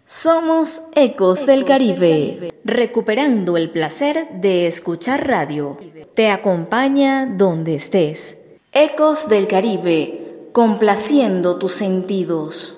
Somos Ecos del Caribe, recuperando el placer de escuchar radio. Te acompaña donde estés. Ecos del Caribe, complaciendo tus sentidos.